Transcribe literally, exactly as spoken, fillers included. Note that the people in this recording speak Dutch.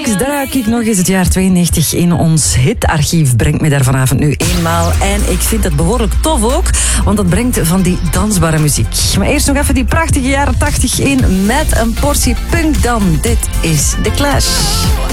Straks duik ik nog eens het jaar tweeënnegentig in ons hitarchief. Brengt me daar vanavond nu eenmaal. En ik vind het behoorlijk tof ook, want dat brengt van die dansbare muziek. Maar eerst nog even die prachtige jaren tachtig in met een portie punk dan. Dit is The Clash.